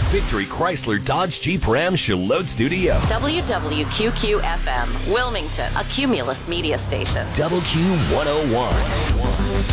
Victory Chrysler Dodge Jeep Ram Charlotte Studio. WWQQ-FM, Wilmington, a Cumulus media station. Double Q 101.